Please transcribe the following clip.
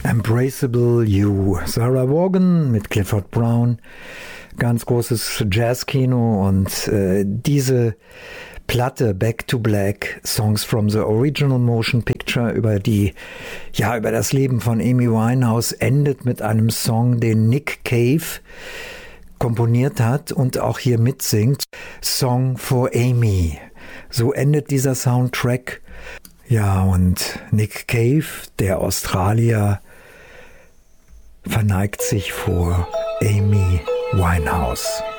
Embraceable You. Sarah Vaughan mit Clifford Brown. Ganz großes Jazzkino und diese Platte Back to Black, Songs from the Original Motion Picture über das Leben von Amy Winehouse endet mit einem Song, den Nick Cave komponiert hat und auch hier mitsingt. Song for Amy. So endet dieser Soundtrack. Ja, und Nick Cave, der Australier, verneigt sich vor Amy Winehouse.